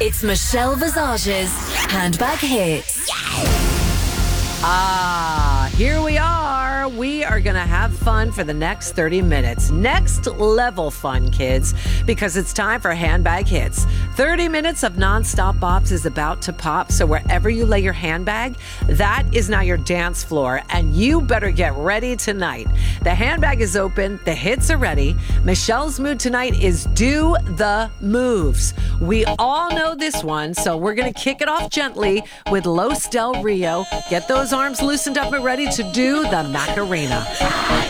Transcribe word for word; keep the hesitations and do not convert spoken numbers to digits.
It's Michelle Visage's Handbag Hits. Ah, here we are. We are going to have fun for the next thirty minutes. Next level fun, kids, because it's time for Handbag Hits. thirty minutes of nonstop bops is about to pop, so wherever you lay your handbag, that is now your dance floor, and you better get ready tonight. The handbag is open. The hits are ready. Michelle's mood tonight is do the moves. We all know this one, so we're going to kick it off gently with Los Del Rio. Get those arms loosened up and ready to do the Macarena.